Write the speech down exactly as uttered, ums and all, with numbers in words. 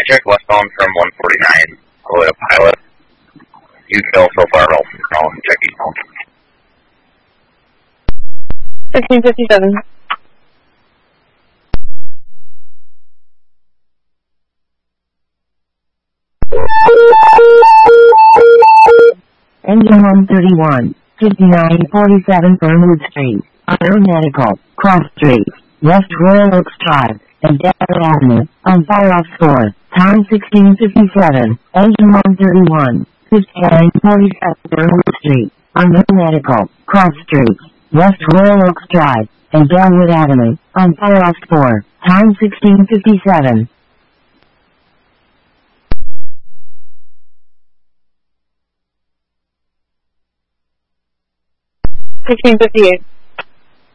checked westbound from one forty-nine all the way to Pilot. You still so far out from Crown. Check eastbound. sixteen fifty-seven. Engine one thirty-one, fifty-nine forty-seven Fernwood Street, Aeronautical, Cross Street, West Royal Oaks Drive, and Dagwood Avenue, on fire off score, time sixteen fifty-seven, engine one thirty-one, fifty-nine forty-seven Fernwood Street, Aeronautical, Cross Street, West Royal Oaks Drive, and Dagwood Avenue, on fire off score, time sixteen fifty-seven. sixteen fifty-eight.